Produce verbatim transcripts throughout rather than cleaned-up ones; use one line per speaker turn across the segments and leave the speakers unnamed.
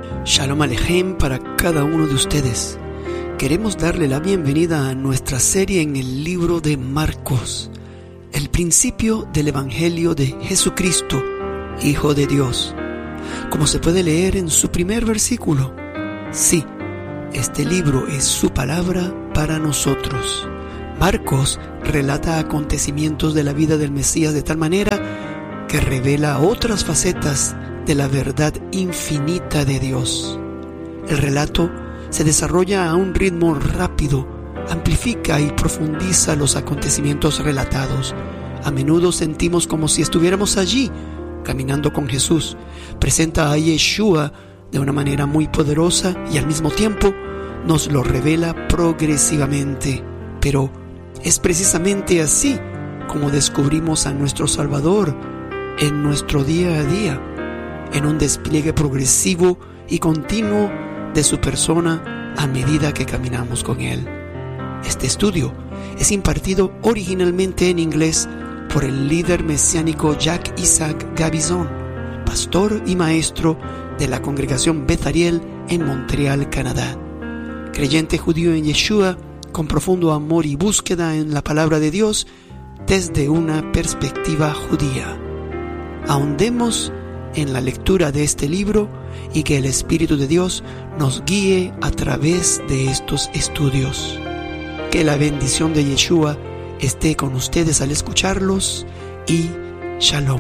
Shalom Alejem para cada uno de ustedes. Queremos darle la bienvenida a nuestra serie en el libro de Marcos, el principio del Evangelio de Jesucristo, Hijo de Dios. Como se puede leer en su primer versículo, sí, este libro es su palabra para nosotros. Marcos relata acontecimientos de la vida del Mesías de tal manera que revela otras facetas de la verdad infinita de Dios. El relato se desarrolla a un ritmo rápido, amplifica y profundiza los acontecimientos relatados. A menudo sentimos como si estuviéramos allí, caminando con Jesús. Presenta a Yeshua de una manera muy poderosa y al mismo tiempo nos lo revela progresivamente. Pero es precisamente así como descubrimos a nuestro Salvador en nuestro día a día, en un despliegue progresivo y continuo de su persona a medida que caminamos con Él. Este estudio es impartido originalmente en inglés por el líder mesiánico Jacques Isaac Gabizon, pastor y maestro de la congregación Beth Ariel en Montreal, Canadá. Creyente judío en Yeshua, con profundo amor y búsqueda en la palabra de Dios desde una perspectiva judía. Ahondemos en la lectura de este libro y que el Espíritu de Dios nos guíe a través de estos estudios. Que la bendición de Yeshua esté con ustedes al escucharlos y Shalom.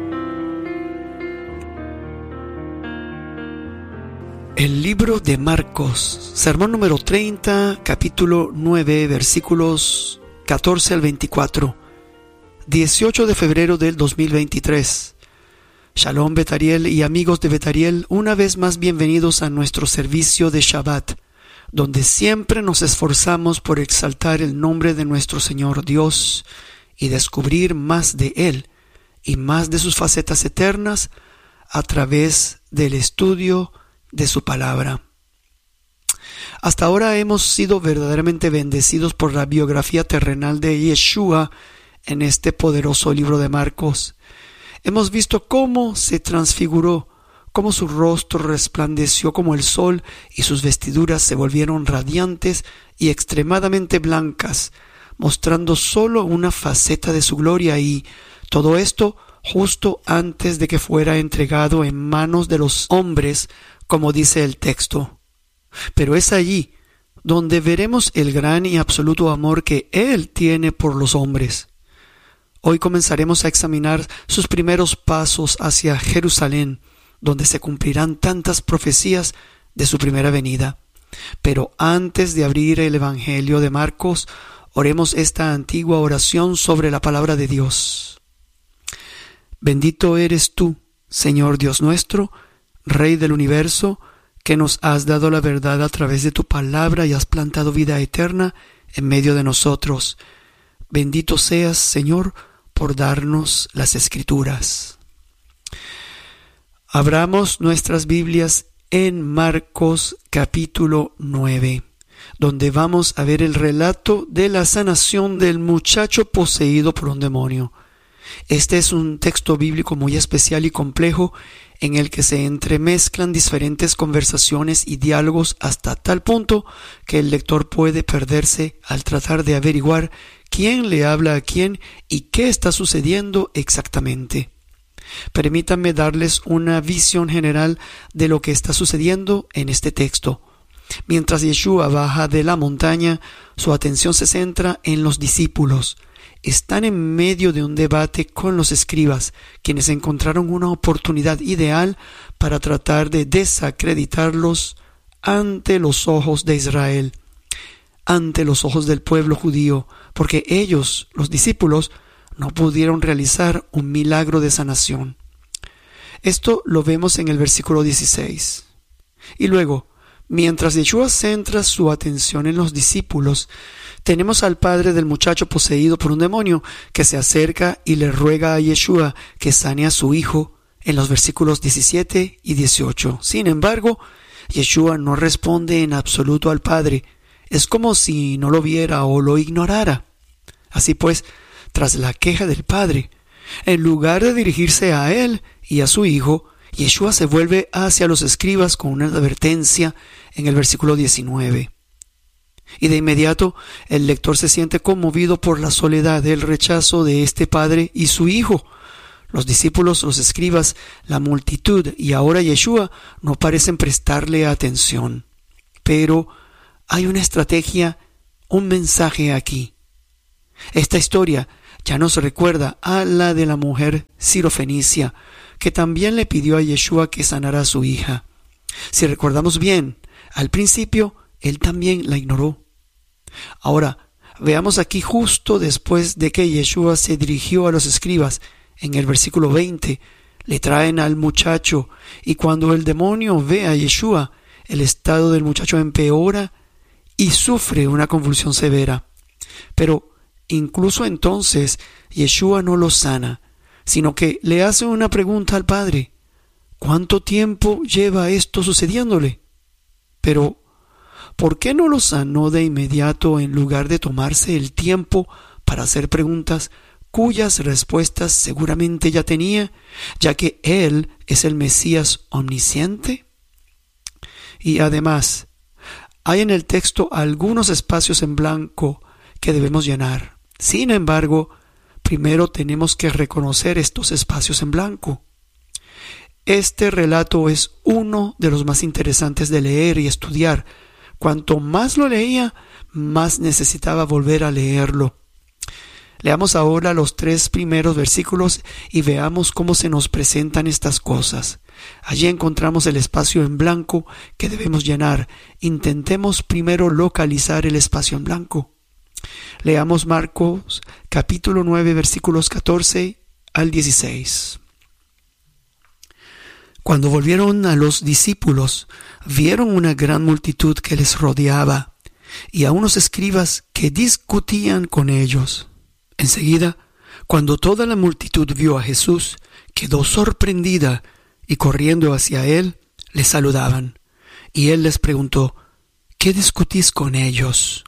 El libro de Marcos, sermón número treinta, capítulo nueve, versículos catorce al veinticuatro, dieciocho de febrero del dos mil veintitrés. Shalom Beth Ariel y amigos de Beth Ariel, una vez más bienvenidos a nuestro servicio de Shabbat, donde siempre nos esforzamos por exaltar el nombre de nuestro Señor Dios y descubrir más de Él y más de sus facetas eternas a través del estudio de su palabra. Hasta ahora hemos sido verdaderamente bendecidos por la biografía terrenal de Yeshua en este poderoso libro de Marcos. Hemos visto cómo se transfiguró, cómo su rostro resplandeció como el sol y sus vestiduras se volvieron radiantes y extremadamente blancas, mostrando solo una faceta de su gloria, y todo esto justo antes de que fuera entregado en manos de los hombres, como dice el texto. Pero es allí donde veremos el gran y absoluto amor que Él tiene por los hombres. Hoy comenzaremos a examinar sus primeros pasos hacia Jerusalén, donde se cumplirán tantas profecías de su primera venida. Pero antes de abrir el Evangelio de Marcos, oremos esta antigua oración sobre la palabra de Dios. Bendito eres tú, Señor Dios nuestro, Rey del universo, que nos has dado la verdad a través de tu palabra y has plantado vida eterna en medio de nosotros. Bendito seas, Señor, por darnos las Escrituras. Abramos nuestras Biblias en Marcos capítulo nueve, donde vamos a ver el relato de la sanación del muchacho poseído por un demonio. Este es un texto bíblico muy especial y complejo en el que se entremezclan diferentes conversaciones y diálogos hasta tal punto que el lector puede perderse al tratar de averiguar quién le habla a quién y qué está sucediendo exactamente. Permítanme darles una visión general de lo que está sucediendo en este texto. Mientras Yeshua baja de la montaña, su atención se centra en los discípulos. Están en medio de un debate con los escribas, quienes encontraron una oportunidad ideal para tratar de desacreditarlos ante los ojos de Israel, ante los ojos del pueblo judío, porque ellos, los discípulos, no pudieron realizar un milagro de sanación. Esto lo vemos en el versículo dieciséis. Y luego, mientras Yeshua centra su atención en los discípulos, tenemos al padre del muchacho poseído por un demonio que se acerca y le ruega a Yeshua que sane a su hijo en los versículos diecisiete y dieciocho. Sin embargo, Yeshua no responde en absoluto al padre. Es como si no lo viera o lo ignorara. Así pues, tras la queja del padre, en lugar de dirigirse a él y a su hijo Yeshua se vuelve hacia los escribas con una advertencia en el versículo diecinueve. Y de inmediato el lector se siente conmovido por la soledad del rechazo de este padre y su hijo. Los discípulos, los escribas, la multitud y ahora Yeshua no parecen prestarle atención. Pero hay una estrategia, un mensaje aquí. Esta historia ya nos recuerda a la de la mujer sirofenicia, que también le pidió a Yeshua que sanara a su hija. Si recordamos bien, al principio él también la ignoró. Ahora, veamos aquí justo después de que Yeshua se dirigió a los escribas, en el versículo veinte, le traen al muchacho, y cuando el demonio ve a Yeshua, el estado del muchacho empeora y sufre una convulsión severa. Pero incluso entonces, Yeshua no lo sana, sino que le hace una pregunta al padre: ¿cuánto tiempo lleva esto sucediéndole? Pero ¿por qué no lo sanó de inmediato en lugar de tomarse el tiempo para hacer preguntas cuyas respuestas seguramente ya tenía, ya que Él es el Mesías omnisciente? Y además, hay en el texto algunos espacios en blanco que debemos llenar. Sin embargo, primero tenemos que reconocer estos espacios en blanco. Este relato es uno de los más interesantes de leer y estudiar. Cuanto más lo leía, más necesitaba volver a leerlo. Leamos ahora los tres primeros versículos y veamos cómo se nos presentan estas cosas. Allí encontramos el espacio en blanco que debemos llenar. Intentemos primero localizar el espacio en blanco. Leamos Marcos capítulo nueve versículos catorce al dieciséis. Cuando volvieron a los discípulos, vieron una gran multitud que les rodeaba y a unos escribas que discutían con ellos. Enseguida, cuando toda la multitud vio a Jesús, quedó sorprendida y corriendo hacia él, le saludaban. Y él les preguntó: ¿qué discutís con ellos?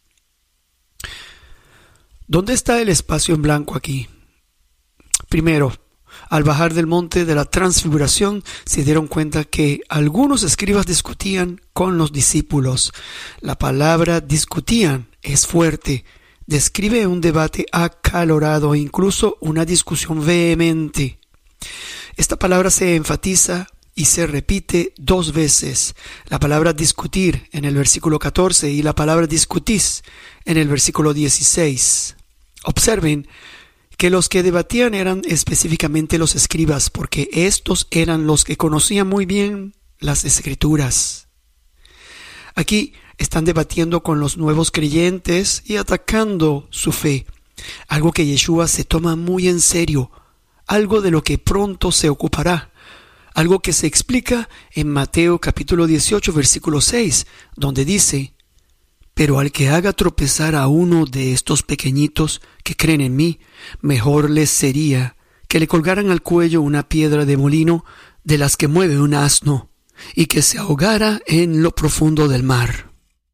¿Dónde está el espacio en blanco aquí? Primero, al bajar del monte de la transfiguración, se dieron cuenta que algunos escribas discutían con los discípulos. La palabra discutían es fuerte, describe un debate acalorado e incluso una discusión vehemente. Esta palabra se enfatiza y se repite dos veces. La palabra discutir en el versículo catorce y la palabra discutís en el versículo dieciséis. Observen que los que debatían eran específicamente los escribas, porque estos eran los que conocían muy bien las escrituras. Aquí están debatiendo con los nuevos creyentes y atacando su fe, algo que Yeshua se toma muy en serio, algo de lo que pronto se ocupará, algo que se explica en Mateo capítulo dieciocho versículo seis, donde dice: pero al que haga tropezar a uno de estos pequeñitos que creen en mí, mejor les sería que le colgaran al cuello una piedra de molino de las que mueve un asno, y que se ahogara en lo profundo del mar.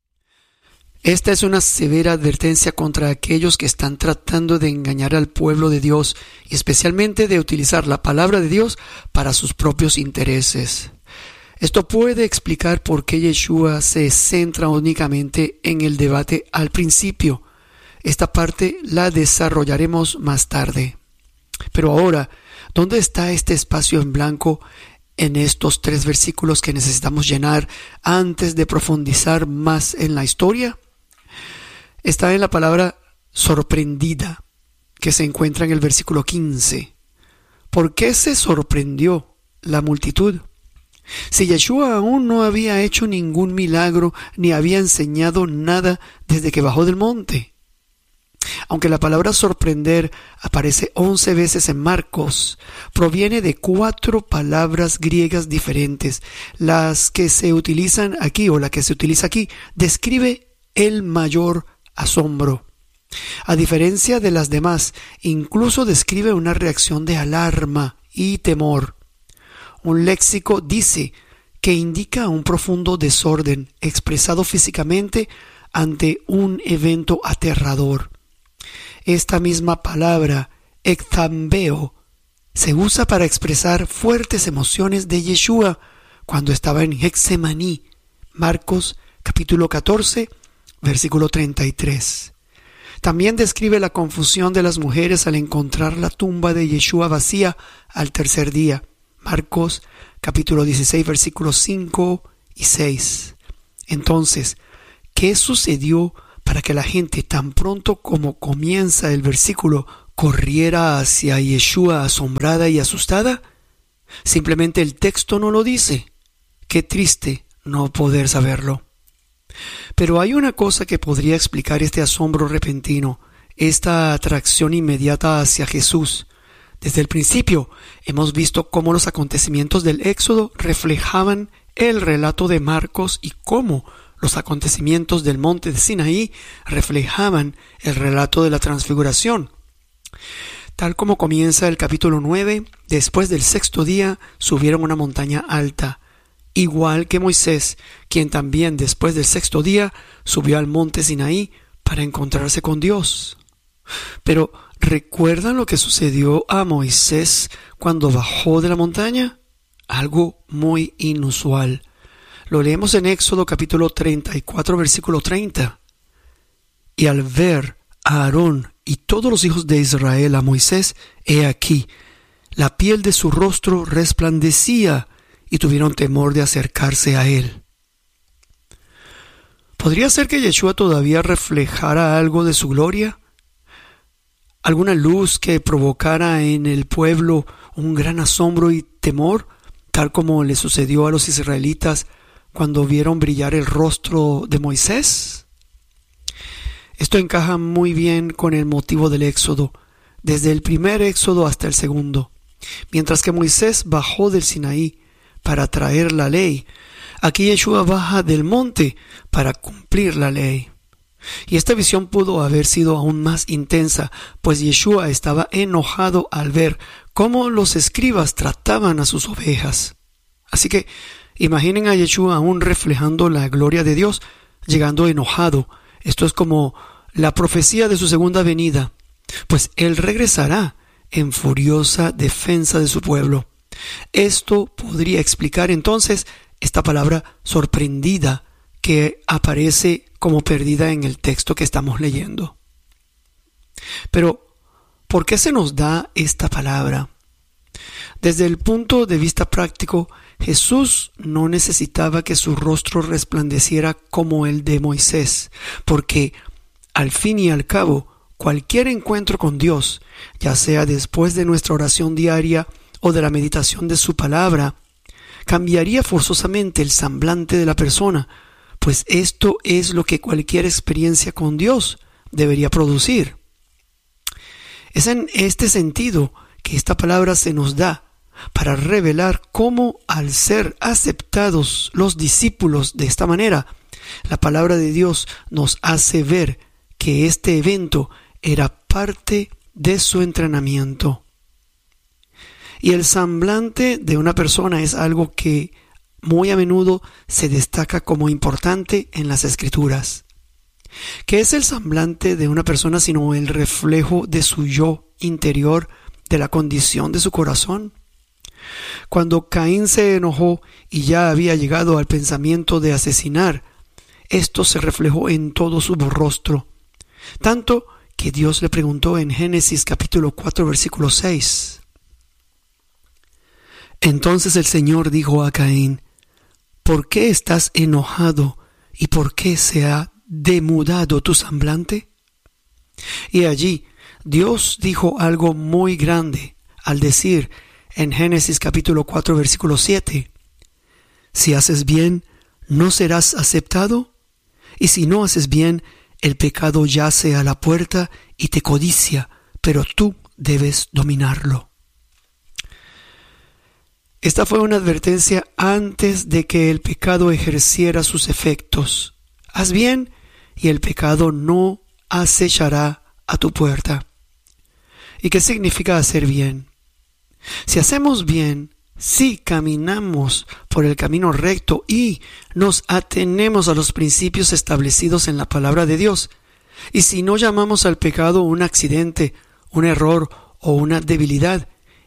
Esta es una severa advertencia contra aquellos que están tratando de engañar al pueblo de Dios y especialmente de utilizar la palabra de Dios para sus propios intereses. Esto puede explicar por qué Yeshua se centra únicamente en el debate al principio. Esta parte la desarrollaremos más tarde. Pero ahora, ¿dónde está este espacio en blanco en estos tres versículos que necesitamos llenar antes de profundizar más en la historia? Está en la palabra sorprendida, que se encuentra en el versículo quince. ¿Por qué se sorprendió la multitud? Si Yeshua aún no había hecho ningún milagro ni había enseñado nada desde que bajó del monte. Aunque la palabra sorprender aparece once veces en Marcos, proviene de cuatro palabras griegas diferentes. Las que se utilizan aquí o la que se utiliza aquí describe el mayor asombro. A diferencia de las demás, incluso describe una reacción de alarma y temor. Un léxico dice que indica un profundo desorden expresado físicamente ante un evento aterrador. Esta misma palabra, ekthambeo, se usa para expresar fuertes emociones de Yeshua cuando estaba en Getsemaní. Marcos capítulo catorce, versículo treinta y tres. También describe la confusión de las mujeres al encontrar la tumba de Yeshua vacía al tercer día. Marcos capítulo dieciséis, versículos cinco y seis. Entonces, ¿qué sucedió para que la gente, tan pronto como comienza el versículo, corriera hacia Yeshua asombrada y asustada? Simplemente el texto no lo dice. Qué triste no poder saberlo. Pero hay una cosa que podría explicar este asombro repentino, esta atracción inmediata hacia Jesús. Desde el principio hemos visto cómo los acontecimientos del Éxodo reflejaban el relato de Marcos y cómo los acontecimientos del monte de Sinaí reflejaban el relato de la transfiguración. Tal como comienza el capítulo nueve, después del sexto día subieron a una montaña alta, igual que Moisés, quien también después del sexto día subió al monte Sinaí para encontrarse con Dios. Pero, ¿recuerdan lo que sucedió a Moisés cuando bajó de la montaña? Algo muy inusual. Lo leemos en Éxodo capítulo treinta y cuatro, versículo treinta. Y al ver a Aarón y todos los hijos de Israel a Moisés, he aquí, la piel de su rostro resplandecía, y tuvieron temor de acercarse a él. ¿Podría ser que Yeshua todavía reflejara algo de su gloria? ¿Alguna luz que provocara en el pueblo un gran asombro y temor, tal como le sucedió a los israelitas cuando vieron brillar el rostro de Moisés? Esto encaja muy bien con el motivo del Éxodo, desde el primer Éxodo hasta el segundo. Mientras que Moisés bajó del Sinaí para traer la ley, aquí Yeshua baja del monte para cumplir la ley. Y esta visión pudo haber sido aún más intensa, pues Yeshua estaba enojado al ver cómo los escribas trataban a sus ovejas. Así que imaginen a Yeshua aún reflejando la gloria de Dios, llegando enojado. Esto es como la profecía de su segunda venida, pues Él regresará en furiosa defensa de su pueblo. Esto podría explicar entonces esta palabra sorprendida que aparece como perdida en el texto que estamos leyendo. Pero, ¿por qué se nos da esta palabra? Desde el punto de vista práctico, Jesús no necesitaba que su rostro resplandeciera como el de Moisés, porque al fin y al cabo, cualquier encuentro con Dios, ya sea después de nuestra oración diaria o de la meditación de su palabra, cambiaría forzosamente el semblante de la persona, pues esto es lo que cualquier experiencia con Dios debería producir. Es en este sentido que esta palabra se nos da para revelar cómo, al ser aceptados los discípulos de esta manera, la palabra de Dios nos hace ver que este evento era parte de su entrenamiento. Y el semblante de una persona es algo que muy a menudo se destaca como importante en las Escrituras. ¿Qué es el semblante de una persona sino el reflejo de su yo interior, de la condición de su corazón? Cuando Caín se enojó y ya había llegado al pensamiento de asesinar, esto se reflejó en todo su rostro, tanto que Dios le preguntó en Génesis capítulo cuatro, versículo seis. Entonces el Señor dijo a Caín: ¿por qué estás enojado y por qué se ha demudado tu semblante? Y allí Dios dijo algo muy grande al decir en Génesis capítulo cuatro, versículo siete: si haces bien, ¿no serás aceptado? Y si no haces bien, el pecado yace a la puerta y te codicia, pero tú debes dominarlo. Esta fue una advertencia antes de que el pecado ejerciera sus efectos. Haz bien y el pecado no acechará a tu puerta. ¿Y qué significa hacer bien? Si hacemos bien, si caminamos por el camino recto y nos atenemos a los principios establecidos en la palabra de Dios, y si no llamamos al pecado un accidente, un error o una debilidad,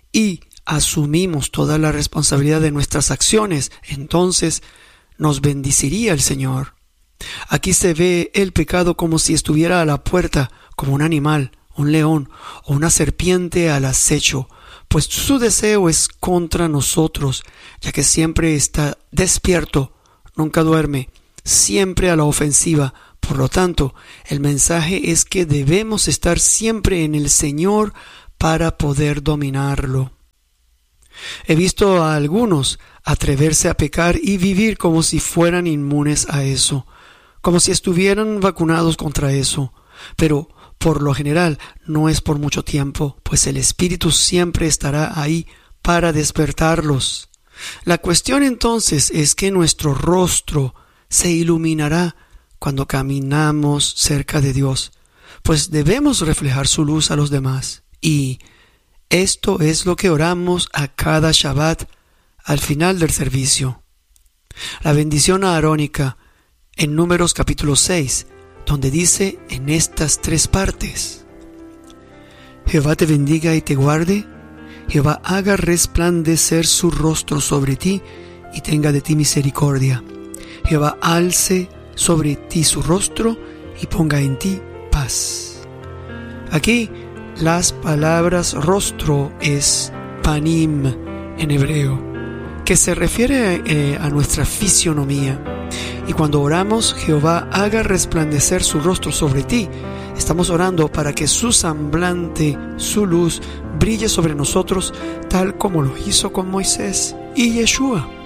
y asumimos toda la responsabilidad de nuestras acciones, entonces nos bendeciría el Señor. Aquí se ve el pecado como si estuviera a la puerta, como un animal, un león o una serpiente al acecho, pues su deseo es contra nosotros, ya que siempre está despierto, nunca duerme, siempre a la ofensiva. Por lo tanto, el mensaje es que debemos estar siempre en el Señor para poder dominarlo. He visto a algunos atreverse a pecar y vivir como si fueran inmunes a eso, como si estuvieran vacunados contra eso, pero por lo general no es por mucho tiempo, pues el Espíritu siempre estará ahí para despertarlos. La cuestión entonces es que nuestro rostro se iluminará cuando caminamos cerca de Dios, pues debemos reflejar su luz a los demás. Y esto es lo que oramos a cada Shabbat al final del servicio. La bendición arónica en Números capítulo seis, donde dice en estas tres partes: Jehová te bendiga y te guarde, Jehová haga resplandecer su rostro sobre ti y tenga de ti misericordia, Jehová alce sobre ti su rostro y ponga en ti paz. Aquí las palabras rostro es panim en hebreo, que se refiere eh, a nuestra fisionomía. Y cuando oramos, Jehová haga resplandecer su rostro sobre ti, estamos orando para que su semblante, su luz, brille sobre nosotros, tal como lo hizo con Moisés y Yeshua.